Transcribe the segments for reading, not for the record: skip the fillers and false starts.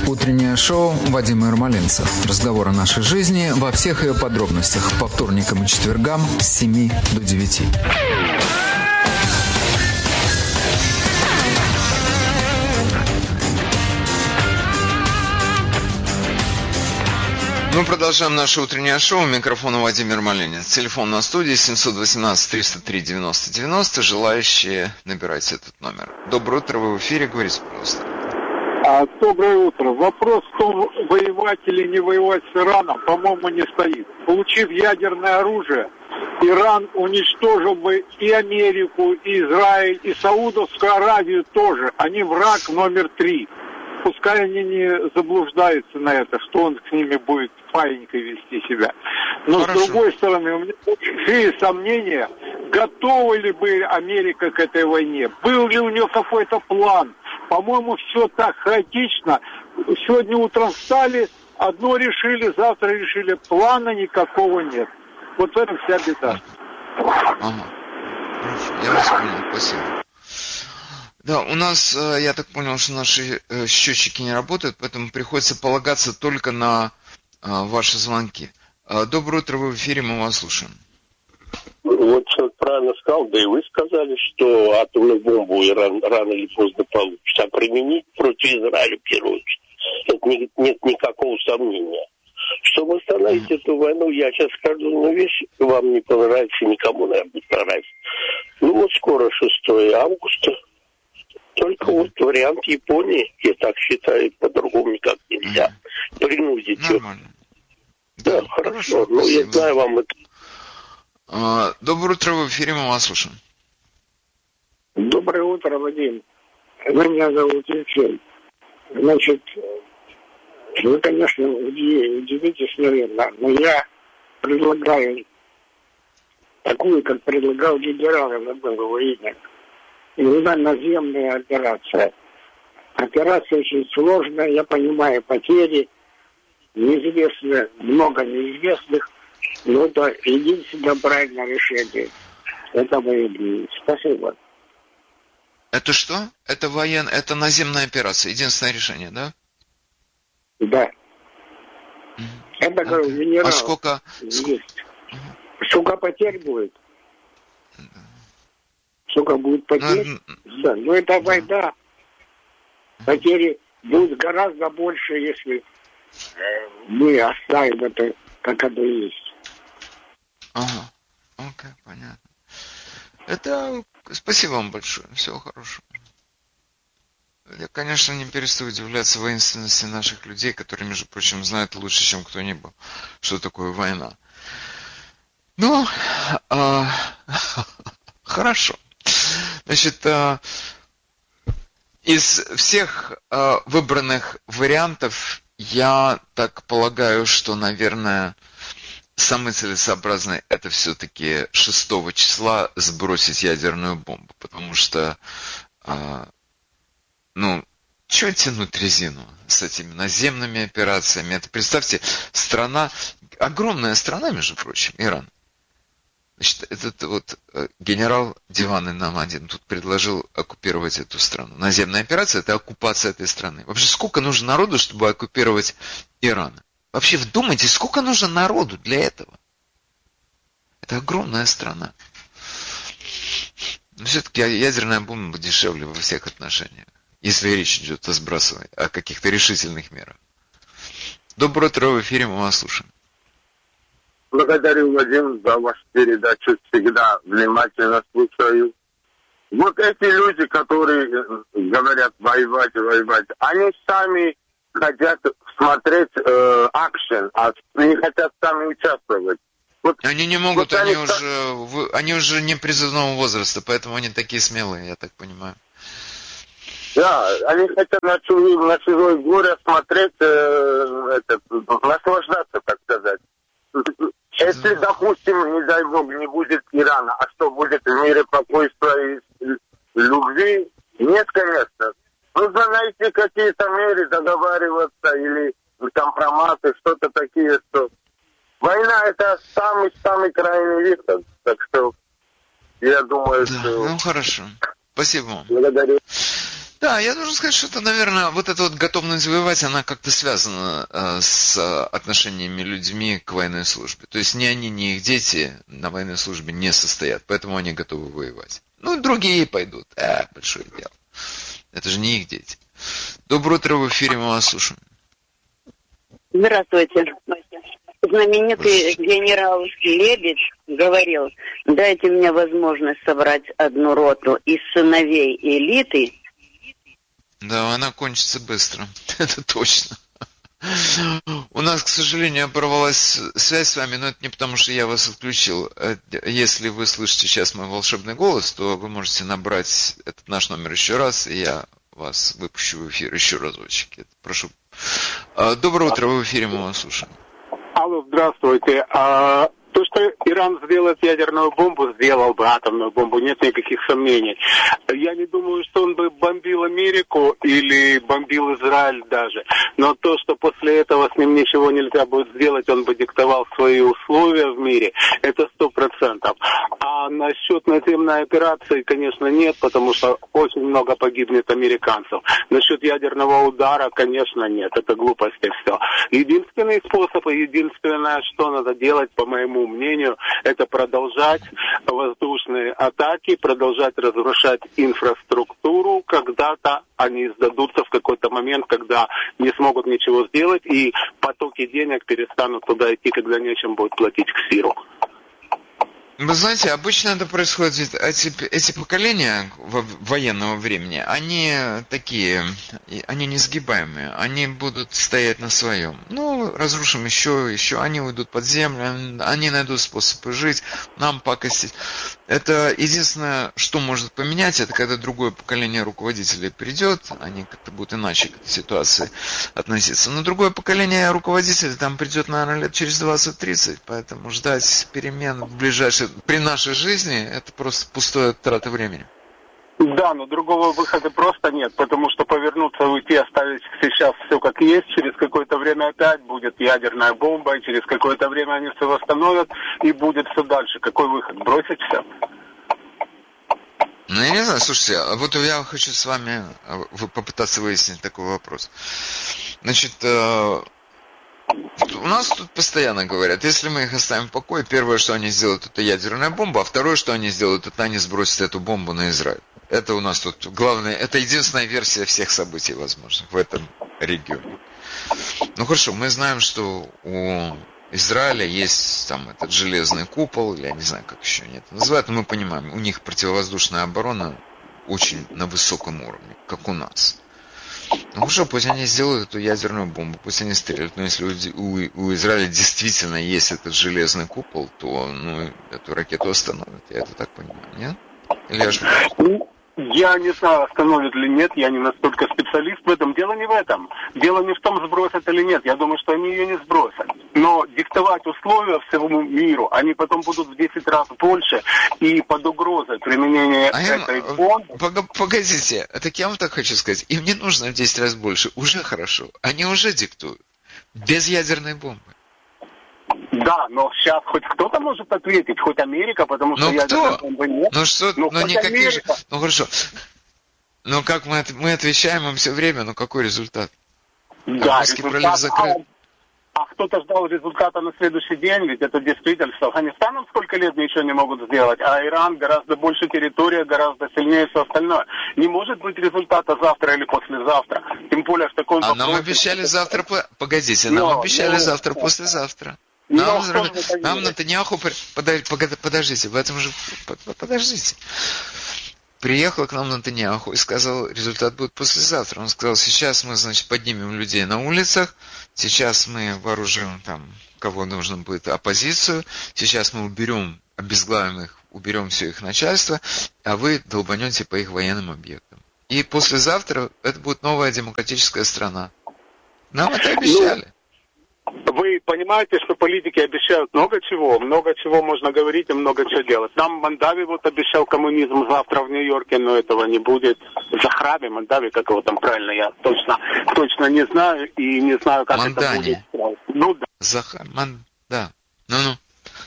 Утреннее шоу Вадима Ермоленко. Разговор о нашей жизни во всех ее подробностях. По вторникам и четвергам с 7 до 9. Мы продолжаем наше утреннее шоу. Микрофон Вадим Ермоленко. Телефон на студии 718-303-90-90. Желающие, набирайте этот номер. Доброе утро, вы в эфире. Говорите, пожалуйста. Доброе утро. Вопрос в том, воевать или не воевать с Ираном, по-моему, не стоит. Получив ядерное оружие, Иран уничтожил бы и Америку, и Израиль, и Саудовскую Аравию тоже. Они враг номер 3. Пускай они не заблуждаются на это, что он с ними будет паинькой вести себя. Но Хорошо. с другой стороны, у меня большие сомнения, готова ли бы Америка к этой войне, был ли у нее какой-то план. По-моему, все так хаотично. Сегодня утром встали, одно решили, завтра решили, плана никакого нет. Вот в этом вся беда. Ага. Я вас понял, спасибо. Да, у нас, я так понял, что наши счетчики не работают, поэтому приходится полагаться только на ваши звонки. Доброе утро, вы в эфире, мы вас слушаем. Вот правильно сказал, да и вы сказали, что атомную бомбу Иран рано или поздно получится. А применить против Израиля, в первую очередь, это нет никакого сомнения. Чтобы остановить эту войну, я сейчас скажу одну вещь, вам не понравится, никому, наверное, не понравится. Ну вот скоро 6 августа. Только вот вариант Японии, я так считаю, по-другому никак нельзя. Принудить ее. Нормально. Да, хорошо. Ну, я знаю вам это. Доброе утро, вы в эфире, мы вас слушаем. Доброе утро, Вадим. Меня зовут Ефим. Значит, вы, конечно, удивитесь, наверное, но я предлагаю такую, как предлагал генерал, я забыл его имя. Именно наземная операция. Операция очень сложная, я понимаю потери, неизвестно, много неизвестных, но это единственное правильное решение. Это военные. Спасибо. Это что? Это это наземная операция, единственное решение, да? Да. Это, говорю, генерал. А сколько? Сколько потерь будет? Сколько будет потерь? Да. Но это война. Потери будут гораздо больше, если мы оставим это, как оно есть. Ага. Окей, понятно. Это... Спасибо вам большое. Всего хорошего. Я, конечно, не перестаю удивляться воинственности наших людей, которые, между прочим, знают лучше, чем кто-нибудь, что такое война. Ну, хорошо. Значит, из всех выбранных вариантов, я так полагаю, что, наверное, самый целесообразный это все-таки 6 числа сбросить ядерную бомбу, потому что, что тянуть резину с этими наземными операциями? Это, представьте, огромная страна, между прочим, Иран. Значит, этот вот генерал Диван Инам-1 тут предложил оккупировать эту страну. Наземная операция – это оккупация этой страны. Вообще, сколько нужно народу, чтобы оккупировать Иран? Вообще, вдумайтесь, сколько нужно народу для этого? Это огромная страна. Но все-таки ядерная бомба дешевле во всех отношениях, если речь идет о каких-то решительных мерах. Доброе утро, в эфире, мы вас слушаем. Благодарю, Вадим, за вашу передачу. Всегда внимательно слушаю. Вот эти люди, которые говорят воевать, они сами хотят смотреть акшен, а не хотят сами участвовать. Вот, они не могут, вот они уже не призывного возраста, поэтому они такие смелые, я так понимаю. Да, они хотят на чужое горе смотреть, наслаждаться, так сказать. Если, допустим, не дай бог, не будет Ирана, а что будет в мире спокойствия и любви? Нет, конечно. Нужно найти какие-то меры, договариваться или компроматы, что-то такие, что... Война – это самый крайний выход. Так что, я думаю, да, что... Ну, хорошо. Спасибо вам. Благодарю. Да, я должен сказать, что это, наверное, вот эта вот готовность воевать, она как-то связана с отношениями людьми к военной службе. То есть ни они, ни их дети на военной службе не состоят, поэтому они готовы воевать. Ну, другие пойдут. Большое дело. Это же не их дети. Доброе утро, в эфире, мы вас слушаем. Здравствуйте. Знаменитый генерал Лебедь говорил: дайте мне возможность собрать одну роту из сыновей элиты. Да, она кончится быстро. Это точно. У нас, к сожалению, оборвалась связь с вами, но это не потому, что я вас отключил. Если вы слышите сейчас мой волшебный голос, то вы можете набрать этот наш номер еще раз, и я вас выпущу в эфир еще разочек. Прошу. Доброе утро, вы в эфире, мы вас слушаем. Алло, здравствуйте. То, что Иран сделает ядерную бомбу, сделал бы атомную бомбу, нет никаких сомнений. Я не думаю, что он бы бомбил Америку или бомбил Израиль даже. Но то, что после этого с ним ничего нельзя будет сделать, он бы диктовал свои условия в мире, это 100%. А насчет наземной операции, конечно, нет, потому что очень много погибнет американцев. Насчет ядерного удара, конечно, нет. Это глупости все. Единственный способ и единственное, что надо делать, по моему мнению, это продолжать воздушные атаки, продолжать разрушать инфраструктуру. Когда-то они сдадутся в какой-то момент, когда не смогут ничего сделать, и потоки денег перестанут туда идти, когда нечем будет платить к СИРу. Вы знаете, обычно это происходит, эти поколения военного времени, они такие, они несгибаемые, они будут стоять на своем. Ну, разрушим еще, они уйдут под землю, они найдут способы жить, нам пакостить. Это единственное, что может поменять, это когда другое поколение руководителей придет, они как-то будут иначе к этой ситуации относиться. Но другое поколение руководителей там придет, наверное, лет через 20-30, поэтому ждать перемен в ближайшее при нашей жизни это просто пустая трата времени. Да, но другого выхода просто нет, потому что повернуться, уйти, оставить сейчас все как есть, через какое-то время опять будет ядерная бомба, и через какое-то время они все восстановят, и будет все дальше. Какой выход? Бросить все? Ну, я не знаю, слушайте, вот я хочу с вами попытаться выяснить такой вопрос. Значит, у нас тут постоянно говорят, если мы их оставим в покое, первое, что они сделают, это ядерная бомба, а второе, что они сделают, это они сбросят эту бомбу на Израиль. Это у нас тут главное, это единственная версия всех событий возможных в этом регионе. Ну хорошо, мы знаем, что у Израиля есть там этот железный купол, или я не знаю, как еще они это называют, но мы понимаем, у них противовоздушная оборона очень на высоком уровне, как у нас. Ну хорошо, пусть они сделают эту ядерную бомбу, пусть они стреляют, но если у Израиля действительно есть этот железный купол, то эту ракету остановят, я это так понимаю, нет? Или я ошибаюсь? Я не знаю, остановит или нет, я не настолько специалист в этом. Дело не в этом. Дело не в том, сбросят или нет. Я думаю, что они ее не сбросят. Но диктовать условия всему миру, они потом будут в 10 раз больше, и под угрозой применения этой бомбы... Погодите, так я вам так хочу сказать, им не нужно в 10 раз больше, уже хорошо. Они уже диктуют. Без ядерной бомбы. Да, но сейчас хоть кто-то может ответить, хоть Америка, потому что ядерной бомбы нет. Ну что, никаких же... Ну хорошо. Ну как мы отвечаем им все время, какой результат? Да, результат... А кто-то ждал результата на следующий день, ведь это действительно с Афганистаном сколько лет ничего не могут сделать, а Иран гораздо больше территория, гораздо сильнее все остальное. Не может быть результата завтра или послезавтра. Тем более в таком вопросе... нам обещали завтра... Погодите, нам обещали завтра, послезавтра. Нам Нетаньяху... Подождите, в этом же... Подождите. Приехал к нам Нетаньяху и сказал, результат будет послезавтра. Он сказал, сейчас мы, поднимем людей на улицах, сейчас мы вооружим кого нужно будет, оппозицию, сейчас мы обезглавим их, уберем все их начальство, а вы долбанете по их военным объектам. И послезавтра это будет новая демократическая страна. Нам это обещали. Вы понимаете, что политики обещают много чего можно говорить и много чего делать. Нам Мандави обещал коммунизм завтра в Нью-Йорке, но этого не будет. Захраби, Мандави, как его там правильно, я точно не знаю и не знаю, как Мандани. Это будет. Да. Ну.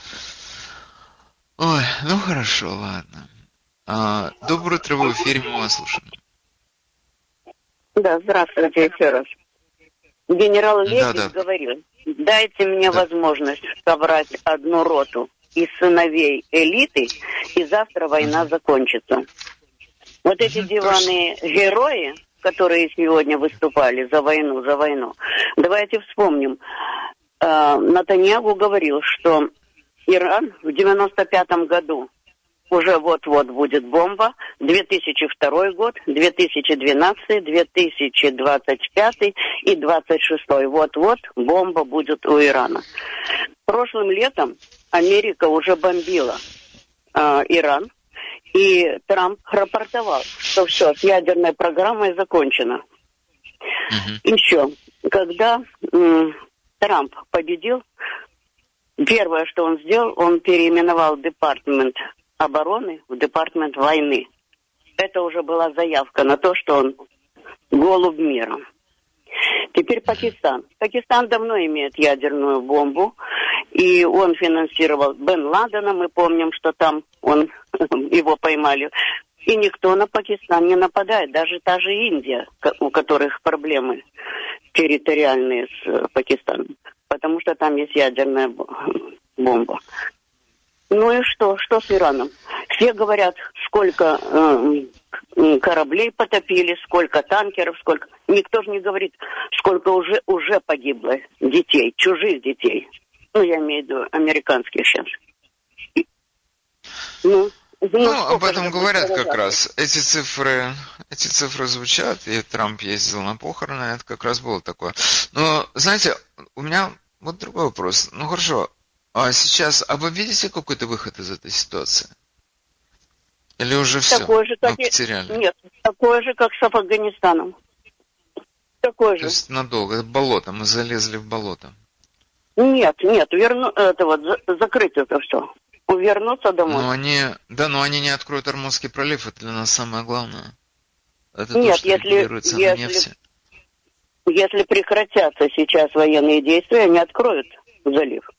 Ой, хорошо, ладно. Доброе утро, в эфире, мы вас слушаем. Да, здравствуйте еще раз. Генерал Лебедь говорил, дайте мне возможность собрать одну роту из сыновей элиты, и завтра война закончится. Вот эти диванные герои, которые сегодня выступали за войну, давайте вспомним. Нетаньяху говорил, что Иран в 95-м году уже вот-вот будет бомба, 2002 год, 2012, 2025 и 2026. Вот-вот бомба будет у Ирана. Прошлым летом Америка уже бомбила Иран, и Трамп рапортовал, что все, с ядерной программой закончено. Еще, когда Трамп победил, первое, что он сделал, он переименовал департамент обороны в департамент войны. Это уже была заявка на то, что он голубь мира. Теперь Пакистан. Пакистан давно имеет ядерную бомбу, и он финансировал Бен Ладена. Мы помним, что там его поймали. И никто на Пакистан не нападает. Даже та же Индия, у которых проблемы территориальные с Пакистаном. Потому что там есть ядерная бомба. Ну и что? Что с Ираном? Все говорят, сколько кораблей потопили, сколько танкеров, сколько... Никто же не говорит, сколько уже погибло детей, чужих детей. Ну, я имею в виду американских сейчас. Об этом говорят как раз. Эти цифры звучат, и Трамп ездил на похороны, это как раз было такое. Но, знаете, у меня вот другой вопрос. Ну, хорошо. А сейчас, вы видите какой-то выход из этой ситуации? Или уже все? Такой же, как потеряли? Нет, такой же, как с Афганистаном. Такой же. То есть надолго. Болото. Мы залезли в болото. Нет, закрыть это все. Вернуться домой. Но они не откроют Ормузский пролив, это для нас самое главное. Это нет, то, что регулируется на нефти. Если прекратятся сейчас военные действия, они откроют залив.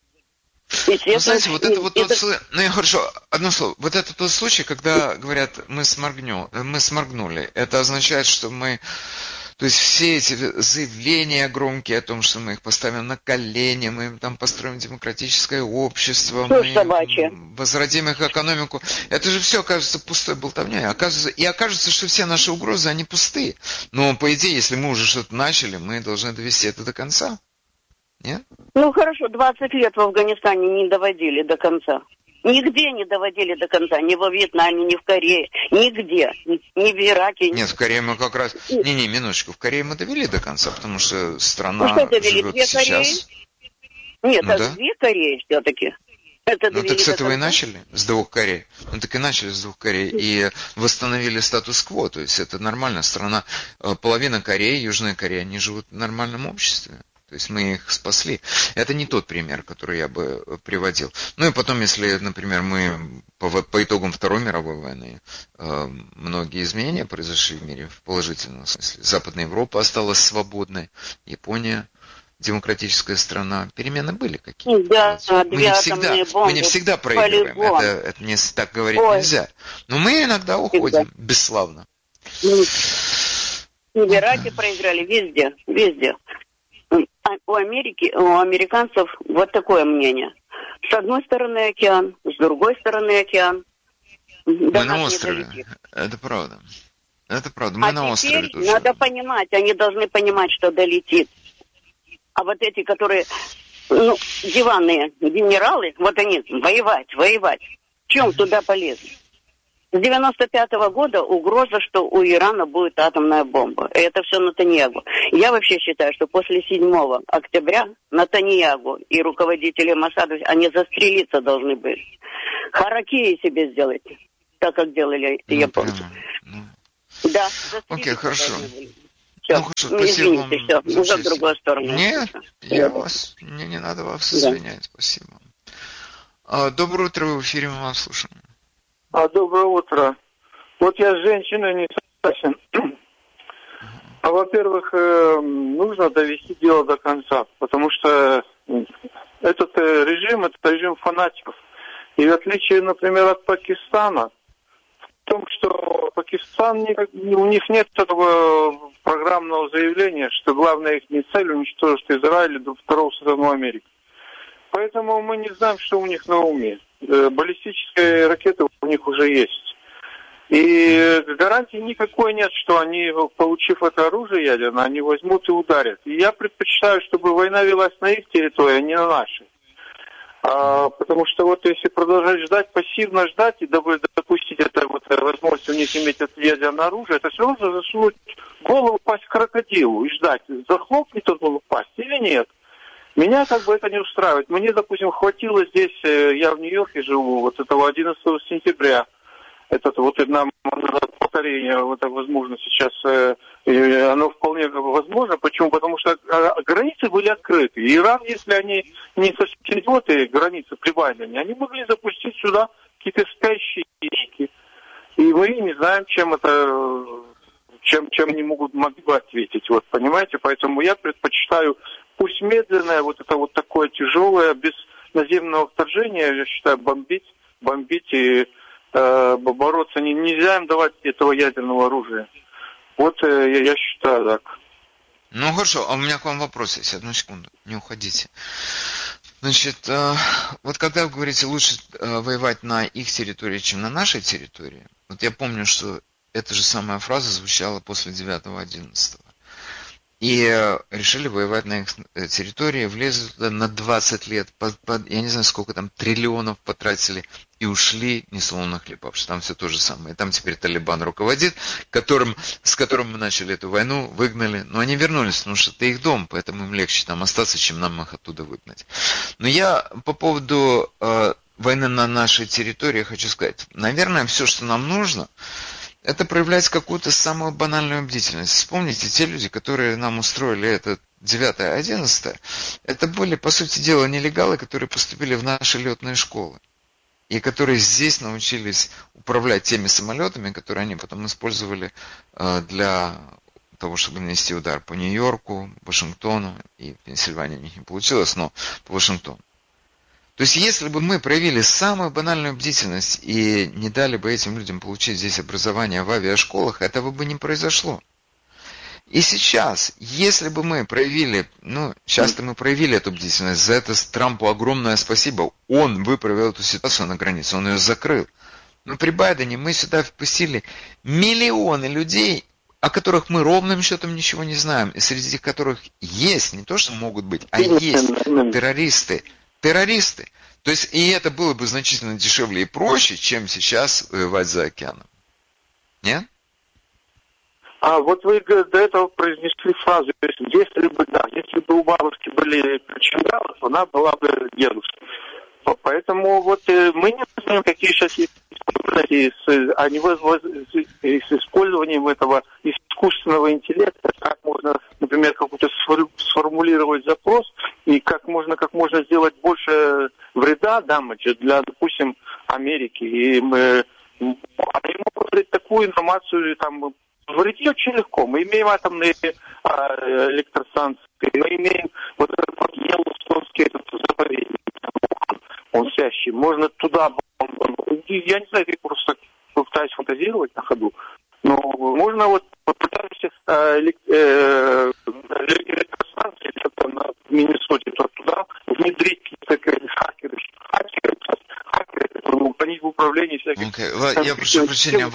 Вы знаете, вот это вот тот случай, хорошо, одно слово. Вот это тот случай, когда говорят, мы сморгнули. Это означает, что то есть все эти заявления громкие о том, что мы их поставим на колени, мы им там построим демократическое общество, мы возродим их экономику. Это же все окажется пустой болтовней. И окажется, что все наши угрозы, они пустые. Но, по идее, если мы уже что-то начали, мы должны довести это до конца. Нет? Ну хорошо, 20 лет в Афганистане не доводили до конца. Нигде не доводили до конца. Ни во Вьетнаме, ни в Корее. Нигде. Ни в Ираке. Нет, в Корее мы как раз... минуточку. В Корее мы довели до конца, потому что страна живет сейчас... Нет, две Кореи все-таки. Так с этого и начали, с 2 Корей. Так и начали с 2 Корей. И восстановили статус-кво. То есть это нормальная страна. Половина Кореи, Южная Корея, они живут в нормальном обществе. То есть мы их спасли. Это не тот пример, который я бы приводил. Ну и потом, если, например, мы по итогам Второй мировой войны многие изменения произошли в мире в положительном смысле. Западная Европа осталась свободной, Япония демократическая страна. Перемены были какие-то. Да, мы не всегда проигрываем. Это не так говорить нельзя. Но мы иногда уходим бесславно. В Ираке проиграли, везде. У американцев вот такое мнение. С одной стороны океан, с другой стороны океан. Мы на острове. Это правда. Мы на острове тоже. Надо понимать, они должны понимать, что долетит. А вот эти, которые, диванные генералы, вот они воевать. В чем туда полезли? С 95-го года угроза, что у Ирана будет атомная бомба. И это все Нетаньяху. Я вообще считаю, что после 7 октября Нетаньяху и руководители Моссада, они застрелиться должны были. Харакири себе сделать, так как делали японцы. Да. Окей, хорошо. Все. Хорошо, спасибо вам. Все, уже в другую сторону. Нет, мне не надо вас извинять, спасибо. Доброе утро, вы в эфире, мы вас слушаем. Доброе утро. Вот я с женщиной не согласен. Во-первых, нужно довести дело до конца, потому что этот режим фанатиков. И в отличие, например, от Пакистана, в том, что Пакистан, у них нет этого программного заявления, что главная их цель уничтожить Израиль до второго созыва Америки. Поэтому мы не знаем, что у них на уме. Баллистические ракеты у них уже есть. И гарантии никакой нет, что они, получив это оружие ядерное, они возьмут и ударят. И я предпочитаю, чтобы война велась на их территории, а не на нашей. Потому что вот если продолжать ждать, пассивно ждать и допустить это вот возможность у них иметь это ядерное оружие, это все равно засунуть голову в пасть крокодилу и ждать, захлопнет он в пасть или нет. Меня как бы это не устраивает. Мне, допустим, хватило здесь, я в Нью-Йорке живу, вот этого 11 сентября, это вот нам повторение, вот это возможно сейчас, оно вполне возможно. Почему? Потому что границы были открыты. И Иран, если они не совсем идиоты, границы прибавлены, они могли запустить сюда какие-то спящие реки. И мы не знаем, чем это, чем они могли бы ответить. Вот, понимаете? Поэтому я предпочитаю, пусть медленное, вот это вот такое тяжелое, без наземного вторжения, я считаю, бомбить и бороться. Нельзя им давать этого ядерного оружия. Вот я считаю так. Ну хорошо, а у меня к вам вопрос есть. Одну секунду, не уходите. Значит, вот когда вы говорите, лучше воевать на их территории, чем на нашей территории, вот я помню, что эта же самая фраза звучала после 9-11. И решили воевать на их территории, влезли туда на 20 лет, я не знаю, сколько там триллионов потратили, и ушли несломно хлебавши. Там все то же самое. И там теперь Талибан руководит, с которым мы начали эту войну, выгнали. Но они вернулись, потому что это их дом, поэтому им легче там остаться, чем нам их оттуда выгнать. Но я по поводу войны на нашей территории хочу сказать, наверное, все, что нам нужно, это проявлять какую-то самую банальную бдительность. Вспомните, те люди, которые нам устроили это 9-11, это были, по сути дела, нелегалы, которые поступили в наши летные школы. И которые здесь научились управлять теми самолетами, которые они потом использовали для того, чтобы нанести удар по Нью-Йорку, Вашингтону. И Пенсильвании у них не получилось, но по Вашингтону. То есть, если бы мы проявили самую банальную бдительность и не дали бы этим людям получить здесь образование в авиашколах, этого бы не произошло. И сейчас, если бы мы проявили, часто мы проявили эту бдительность, за это Трампу огромное спасибо, он выправил эту ситуацию на границе, он ее закрыл. Но при Байдене мы сюда впустили миллионы людей, о которых мы ровным счетом ничего не знаем, и среди которых есть, не то что могут быть, а есть террористы. То есть, и это было бы значительно дешевле и проще, чем сейчас воевать за океаном. Нет? А вот вы до этого произнесли фразу, если бы у бабушки были причиндалы, то она была бы дедушкой. Поэтому вот мы не знаем, какие сейчас есть с использованием этого искусственного интеллекта, как можно, например, какой-то сформулировать запрос и как можно сделать больше вреда, дамаджа для, допустим, Америки. И они могут дать такую информацию, там, говорить очень легко. Мы имеем атомные электростанции, мы имеем вот этот вот Йеллоустонский заповедник, он спящий. Можно туда, я не знаю, я просто пытаюсь фантазировать на ходу, но можно вот попытаться электростанции в Миннесоте, туда внедрить какие-то хакеры, которые хранить в управлении всяких... Я прошу прощения,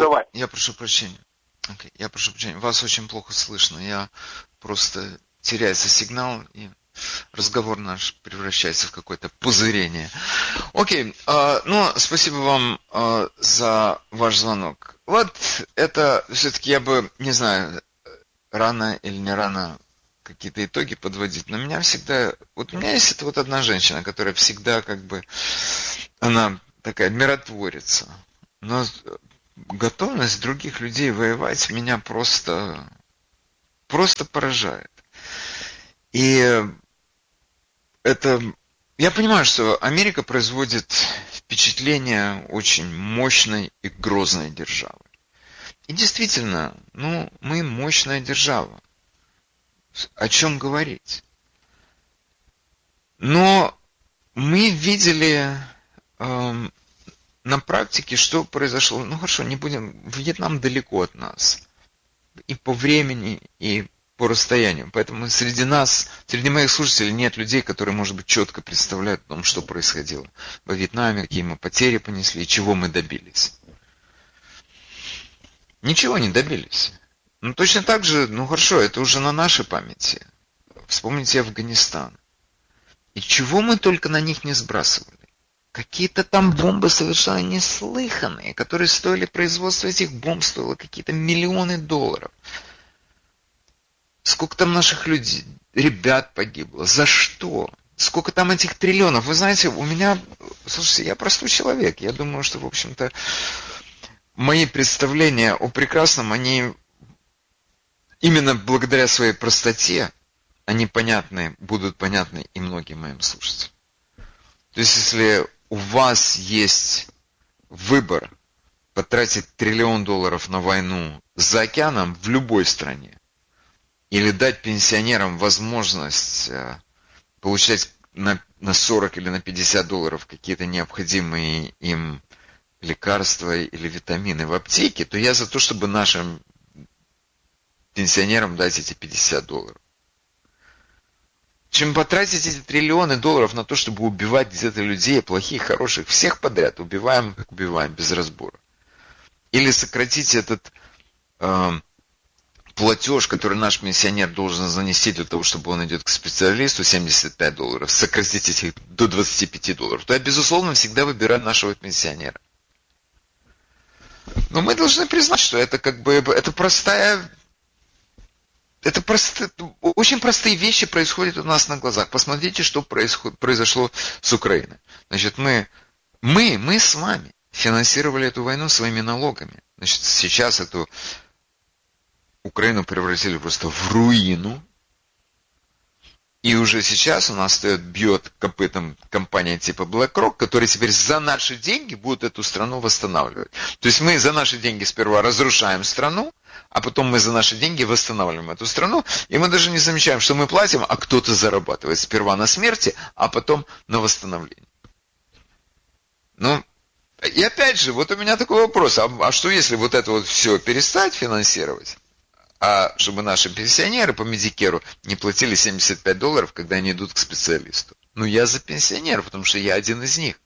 я прошу прощения, вас очень плохо слышно. Я просто теряется сигнал, и разговор наш превращается в какое-то пузырение. Окей, спасибо вам за ваш звонок. Вот это все-таки я бы, не знаю, рано или не рано какие-то итоги подводить, но меня всегда... Вот у меня есть эта вот одна женщина, которая всегда она такая миротворица, но готовность других людей воевать меня просто поражает. И я понимаю, что Америка производит впечатление очень мощной и грозной державы. И действительно, мы мощная держава. О чем говорить? Но мы видели на практике что произошло? Ну хорошо, не будем. Вьетнам далеко от нас. И по времени, и по расстоянию. Поэтому среди нас, среди моих слушателей нет людей, которые, может быть, четко представляют о том, что происходило во Вьетнаме, какие мы потери понесли, и чего мы добились. Ничего не добились. Ну, точно так же, ну хорошо, это уже на нашей памяти. Вспомните Афганистан. И чего мы только на них не сбрасывали. Какие-то там бомбы совершенно неслыханные, которые стоили, производство этих бомб стоило какие-то миллионы долларов. Сколько там наших людей, ребят погибло, за что? Сколько там этих триллионов? Вы знаете, у меня, слушайте, я простой человек, я думаю, что, в общем-то, мои представления о прекрасном, они именно благодаря своей простоте, они понятны, будут понятны и многим моим слушателям. То есть, если у вас есть выбор потратить $1 триллион на войну за океаном в любой стране, или дать пенсионерам возможность получать на 40 или на $50 какие-то необходимые им лекарства или витамины в аптеке, то я за то, чтобы нашим пенсионерам дать эти $50. Чем потратить эти $1 триллиона на то, чтобы убивать где-то людей, плохих, хороших, всех подряд, убиваем без разбора. Или сократить этот платеж, который наш пенсионер должен занести для того, чтобы он идет к специалисту, $75, сократить их до $25, то я, безусловно, всегда выбираю нашего пенсионера. Но мы должны признать, что это очень простые вещи происходят у нас на глазах. Посмотрите, что произошло с Украиной. Значит, мы с вами финансировали эту войну своими налогами. Значит, сейчас эту Украину превратили просто в руину. И уже сейчас у нас бьет копытом компания типа BlackRock, которая теперь за наши деньги будет эту страну восстанавливать. То есть мы за наши деньги сперва разрушаем страну, а потом мы за наши деньги восстанавливаем эту страну, и мы даже не замечаем, что мы платим, а кто-то зарабатывает сперва на смерти, а потом на восстановлении. Ну, и опять же, вот у меня такой вопрос, а что если вот это вот все перестать финансировать? А чтобы наши пенсионеры по Медикеру не платили $75, когда они идут к специалисту. Ну, я за пенсионеров, потому что я один из них.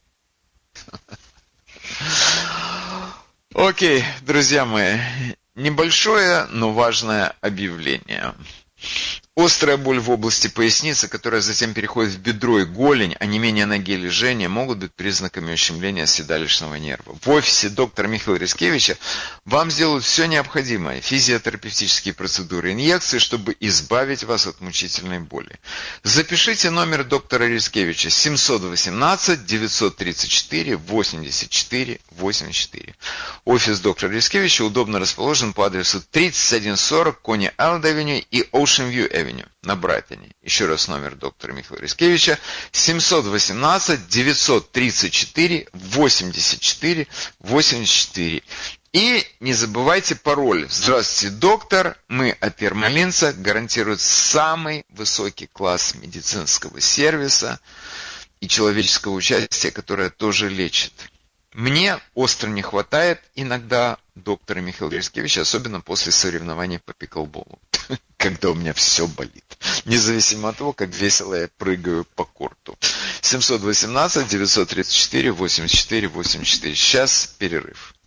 Окей, друзья мои, небольшое, но важное объявление. Острая боль в области поясницы, которая затем переходит в бедро и голень, а не менее ноги или жжение, могут быть признаками ущемления седалищного нерва. В офисе доктора Михаила Рискевича вам сделают все необходимое: физиотерапевтические процедуры, инъекции, чтобы избавить вас от мучительной боли. Запишите номер доктора Рискевича 718-934-84-84. Офис доктора Рискевича удобно расположен по адресу 3140 Кони Алд-авеню и Ocean View Авеню на Брайтоне. Еще раз номер доктора Михаила Рискевича 718-934-84-84. И не забывайте пароль. Здравствуйте, доктор. Мы от Ермолинца гарантируют самый высокий класс медицинского сервиса и человеческого участия, которое тоже лечит. Мне остро не хватает иногда доктора Михаила Рискевича, особенно после соревнований по пиклболу, когда у меня все болит, независимо от того, как весело я прыгаю по корту. 718-934-84-84. Сейчас перерыв.